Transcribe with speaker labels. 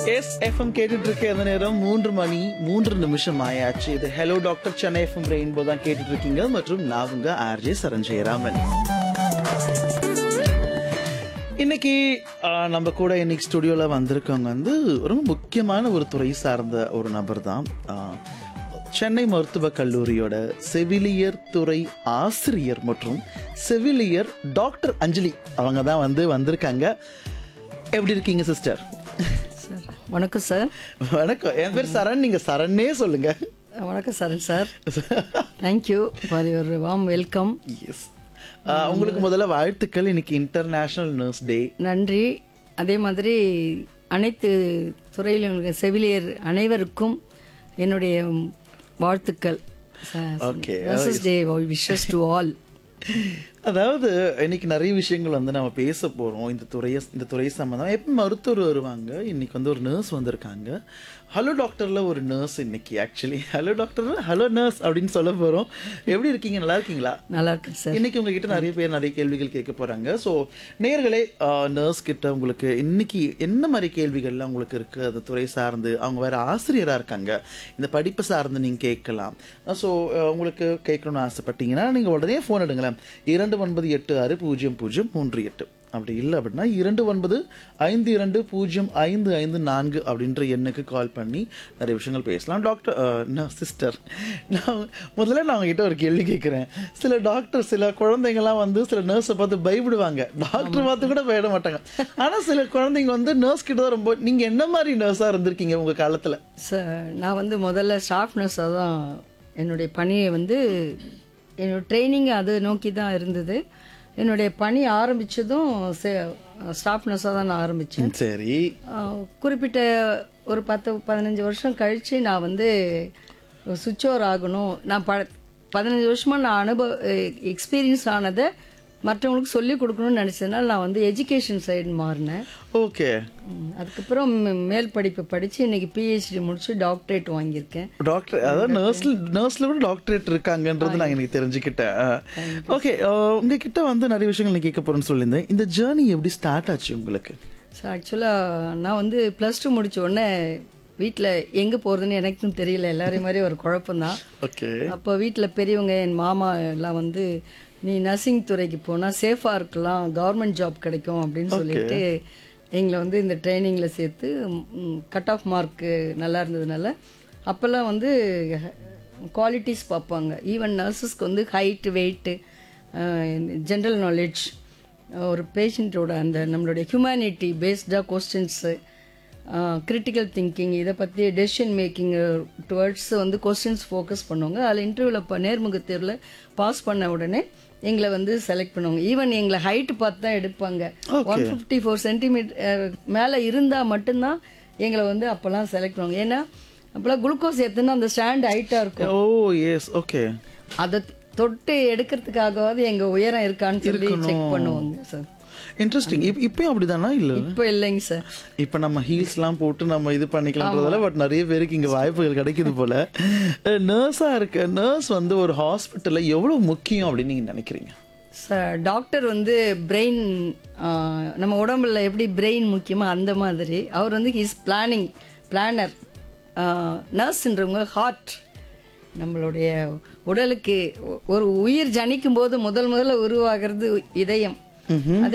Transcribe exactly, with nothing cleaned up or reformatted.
Speaker 1: S FM கேட்டுட்டு இருக்க அந்த நேரம் மூன்று மணி மூன்று நிமிஷம் ஆயாச்சு. இது hello doctor Chennai FM rainbow தான் கேட்டுட்டு இருக்கீங்க மற்றும் நான் உங்க ஆர்ஜே சரஞ்சயராமன். இன்னைக்கு ஆஹ், நம்ம கூட இன்னைக்கு ஸ்டுடியோல வந்திருக்கவங்க வந்து ரொம்ப முக்கியமான ஒரு துறை சார்ந்த ஒரு நபர் தான். ஆஹ், சென்னை மருத்துவக் கல்லூரியோட செவிலியர் துறை ஆசிரியர் மற்றும் செவிலியர் டாக்டர் அஞ்சலி அவங்க தான் வந்து வந்திருக்காங்க. எப்படி இருக்கீங்க சிஸ்டர்?
Speaker 2: சார் வணக்கம் சார்.
Speaker 1: வணக்கம். என் பேர் சரண். நீங்க சரண்ணே சொல்லுங்க.
Speaker 2: வணக்கம் சரண் sir. Thank you for your warm welcome.
Speaker 1: S. உங்களுக்கு முதல்ல வாழ்த்துக்கள். இன்னைக்கு இன்டர்நேஷனல் நர்ஸ் டே.
Speaker 2: நன்றி. அதே மாதிரி அனைத்து துறையிலும் உள்ள செவிலியர் அனைவருக்கும் என்னுடைய வாழ்த்துக்கள்.
Speaker 1: Okay.
Speaker 2: Nurses day wishes to all.
Speaker 1: அதாவது இன்னைக்கு நிறைய விஷயங்கள் வந்து நம்ம பேச போறோம். இந்த துறையை இந்த துறை சம்பந்தம் எப்போ மருத்துவர் வருவாங்க. இன்னைக்கு வந்து ஒரு நர்ஸ் வந்திருக்காங்க. ஹலோ டாக்டர்ல ஒரு நர்ஸ் இன்னைக்கு actually hello doctor hello nurse அப்படின்னு சொல்ல போறோம். எப்படி இருக்கீங்க? நல்லா இருக்கீங்களா?
Speaker 2: நல்லா இருக்கு சார்.
Speaker 1: இன்னைக்கு உங்ககிட்ட நிறைய பேர் நிறைய கேள்விகள் கேட்க போறாங்க. ஸோ நேர்களே, நர்ஸ் கிட்ட உங்களுக்கு இன்னைக்கு என்ன மாதிரி கேள்விகள்லாம் உங்களுக்கு இருக்கு அந்த துறை சார்ந்து? அவங்க வேற ஆசிரியரா இருக்காங்க. இந்த படிப்பு சார்ந்து நீங்க கேட்கலாம். ஸோ உங்களுக்கு கேட்கணும்னு ஆசைப்பட்டீங்கன்னா நீங்க உடனே ஃபோன் எடுங்களேன். இரண்டு ஒன்பது எட்டு ஆறு பூஜ்ஜியம் பூஜ்ஜியம் மூன்று எட்டு. அப்படி இல்லை அப்படின்னா இரண்டு ஒன்பது ஐந்து இரண்டு பூஜ்ஜியம் ஐந்து ஐந்து நான்கு அப்படின்ற எண்ணுக்கு கால் பண்ணி நிறைய விஷயங்கள் பேசலாம். டாக்டர் நான் சிஸ்டர் நான் முதல்ல நான் அவங்ககிட்ட ஒரு கேள்வி கேட்குறேன். சில டாக்டர் சில குழந்தைங்கலாம் வந்து சில நர்ஸை பார்த்து பயப்படுவாங்க. டாக்டர் பார்த்து கூட பயப்பட மாட்டாங்க. ஆனால் சில குழந்தைங்க வந்து நர்ஸ் கிட்ட தான் ரொம்ப. நீங்கள் என்ன மாதிரி நர்ஸாக இருந்திருக்கீங்க உங்கள் காலத்தில்?
Speaker 2: சார் நான் வந்து முதல்ல ஸ்டாஃப் நர்ஸாக தான் என்னுடைய பணியை வந்து என்னோடய ட்ரைனிங் அதை நோக்கி தான் இருந்தது. என்னுடைய பணி ஆரம்பித்ததும் ஸ்டாஃப் நர்ஸாக தான் நான் ஆரம்பித்தேன்.
Speaker 1: சரி.
Speaker 2: குறிப்பிட்ட ஒரு பத்து பதினஞ்சு வருஷம் கழித்து நான் வந்து சுவிட்ச் ஓவர் ஆகணும். நான் ப பதினஞ்சு வருஷமாக நான் அனுபவ எக்ஸ்பீரியன்ஸ் ஆனதை மற்றவங்களுக்கு சொல்லிக் கொடுக்கணும்னு நினச்சதுனால நான் வந்து எஜுகேஷன் சைடு மாறினேன்.
Speaker 1: ஓகே.
Speaker 2: அதுக்கப்புறம் மேல் படிப்பு படித்து இன்னைக்கு பிஹெச்டி முடிச்சு டாக்டரேட் வாங்கியிருக்கேன்.
Speaker 1: டாக்டர் அதாவது நர்ஸ்ல நர்ஸ்ல கூட டாக்டரேட் இருக்காங்கன்றது நான் எனக்கு தெரிஞ்சுக்கிட்டேன். ஓகே. உங்ககிட்ட வந்து நிறைய விஷயங்கள் நான் கேட்க போறேன்னு சொல்லியிருந்தேன். இந்த ஜேர்னி எப்படி ஸ்டார்ட் ஆச்சு உங்களுக்கு?
Speaker 2: ஸோ ஆக்சுவலாக நான் வந்து ப்ளஸ் டூ முடித்த உடனே வீட்டில் எங்கே போகிறதுன்னு எனக்கும் தெரியல. எல்லாரையும் மாதிரி ஒரு குழப்பம்தான்.
Speaker 1: ஓகே.
Speaker 2: அப்போ வீட்டில் பெரியவங்க என் மாமா எல்லாம் வந்து நீ நர்சிங் துறைக்கு போனால் சேஃபாக இருக்கலாம், கவர்மெண்ட் ஜாப் கிடைக்கும் அப்படின்னு சொல்லிட்டு எங்களை வந்து இந்த ட்ரைனிங்கில் சேர்த்து கட் ஆஃப் மார்க்கு நல்லா இருந்ததுனால அப்போல்லாம் வந்து குவாலிட்டிஸ் பார்ப்பாங்க. ஈவன் நர்சஸ்க்கு வந்து ஹைட்டு வெயிட்டு ஜென்ரல் நாலேஜ் ஒரு பேஷண்ட்டோட அந்த நம்மளுடைய ஹியூமனிட்டி பேஸ்டாக கொஸ்டின்ஸு கிரிட்டிக்கல் திங்கிங் இதை பற்றி டெசிஷன் மேக்கிங் டுவர்ட்ஸ் வந்து கொஸ்டின்ஸ் ஃபோக்கஸ் பண்ணுவாங்க. அதில் இன்டர்வியூவில் இப்போ நேர்முக தேர்வில் பாஸ் பண்ண உடனே எங்களை வந்து செலக்ட் பண்ணுவாங்க. ஈவன் எங்களை ஹைட்டு பார்த்து தான் எடுப்பாங்க. ஒன் ஃபிஃப்டி ஃபோர் சென்டிமீட்டர் மேலே இருந்தால் மட்டும்தான் எங்களை வந்து அப்போல்லாம் செலக்ட் பண்ணுவாங்க. ஏன்னா அப்போல்லாம் குளுக்கோஸ் ஏற்றுனா அந்த ஸ்டாண்ட் ஹைட்டாக இருக்கும்.
Speaker 1: ஓ எஸ். ஓகே.
Speaker 2: அதை தொட்டு எடுக்கிறதுக்காகவாது எங்கள் உயரம் இருக்கான்னு சொல்லி செக் பண்ணுவாங்க சார்.
Speaker 1: இன்ட்ரெஸ்டிங். இப்போ இப்பயும் அப்படிதானா? இல்லை
Speaker 2: இப்போ இல்லைங்க சார்.
Speaker 1: இப்போ நம்ம ஹீல்ஸ்லாம் போட்டு நம்ம இது பண்ணிக்கலாம்ன்றதால பட் நிறைய பேருக்கு இங்கே வாய்ப்புகள் கிடைக்குது போல. நர்ஸாக இருக்க நர்ஸ் வந்து ஒரு ஹாஸ்பிட்டலில் எவ்வளோ முக்கியம் அப்படின்னு நீங்கள் நினைக்கிறீங்க?
Speaker 2: சார் டாக்டர் வந்து பிரெயின், நம்ம உடம்புல எப்படி பிரெயின் முக்கியமோ அந்த மாதிரி அவர் வந்து ஹிஸ் பிளானிங் பிளானர். நர்ஸ்ன்றவங்க ஹார்ட், நம்மளுடைய உடலுக்கு ஒரு உயிர் ஜனிக்கும் போது முதல் முதல்ல உருவாகிறது இதயம்.